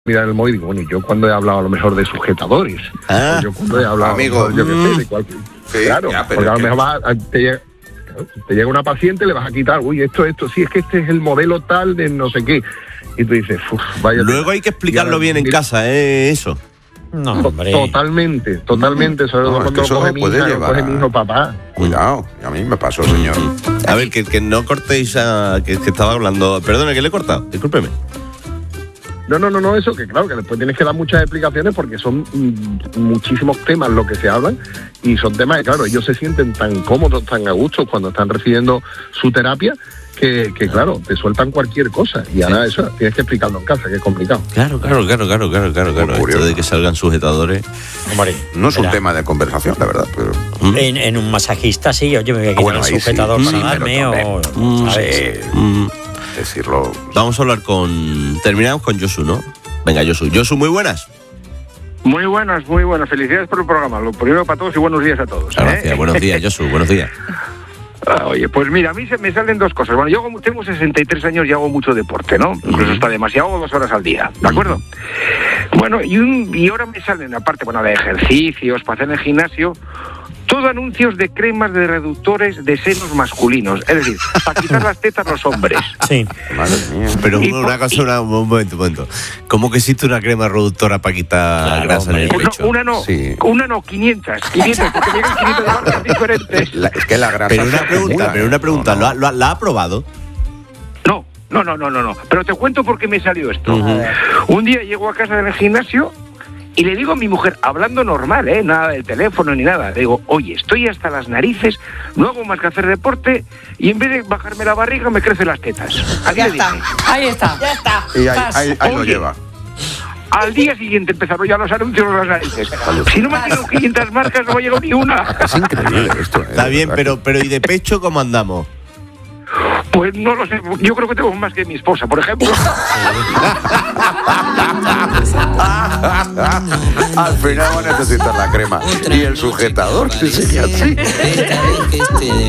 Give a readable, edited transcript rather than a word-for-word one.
mirar el móvil y digo, bueno, yo cuando he hablado a lo mejor de sujetadores, o yo cuando he hablado amigo, yo qué sé, de cualquier... Sí, claro, ya, porque a lo mejor te llega una paciente, le vas a quitar, uy, esto, sí, es que este es el modelo tal de no sé qué. Y tú dices, vaya... Luego hay que explicarlo bien en casa, eso. No, hombre. Totalmente, sobre todo cuando eso coge mi puede hija, llevar coge mi hijo, papá. Cuidado, a mí me pasó, señor. A ver, que no cortéis que estaba hablando... Perdone, que le he cortado, discúlpeme. No, eso que claro, que después tienes que dar muchas explicaciones porque son muchísimos temas lo que se hablan y son temas que, claro, ellos se sienten tan cómodos, tan a gusto cuando están recibiendo su terapia que claro, te sueltan cualquier cosa y ahora eso tienes que explicarlo en casa, que es complicado. Claro. Esto de que salgan sujetadores... Hombre, no es un tema de conversación, la verdad, pero... En un masajista sí, oye, me voy a quitar el sujetador para darme o... A ver, decirlo... Vamos a hablar terminamos con Josu, ¿no? Venga, Josu, muy buenas. Muy buenas. Felicidades por el programa. Lo primero para todos y buenos días a todos. Gracias, buenos días, Josu, buenos días. Oye, pues mira, a mí me salen dos cosas. Bueno, yo tengo 63 años y hago mucho deporte, ¿no? Incluso está demasiado, 2 horas al día, ¿de acuerdo? Bueno, y ahora me salen, aparte, de ejercicios, para hacer en el gimnasio, todo anuncios de cremas de reductores de senos masculinos. Es decir, para quitar las tetas a los hombres. Sí. Madre mía. Pero un momento. ¿Cómo que existe una crema reductora para quitar grasa en el Pues pecho? una no, 500, porque llegan 500 de marcas diferentes. Es que la grasa... Pero una pregunta, No. ¿la ha probado? No. Pero te cuento por qué me salió esto. Un día llego a casa del gimnasio y le digo a mi mujer, hablando normal, nada del teléfono ni nada, le digo, oye, estoy hasta las narices, no hago más que hacer deporte y en vez de bajarme la barriga me crecen las tetas. Ya está. Y ahí lo lleva. Al día siguiente empezaron ya los anuncios de las narices. Si no me tengo 500 marcas no me llegado ni una. Es increíble esto. Está bien, pero ¿y de pecho cómo andamos? Pues no lo sé, yo creo que tengo más que mi esposa, por ejemplo. Al final va a necesitar la crema y el sujetador, sí, así.